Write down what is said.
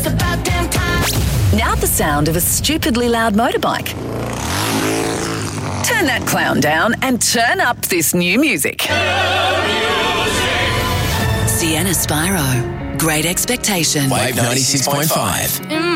It's about damn time. Now the sound of a stupidly loud motorbike. Turn that clown down and turn up this new music. Sienna Spyro. Great Expectation. Wave 96.5.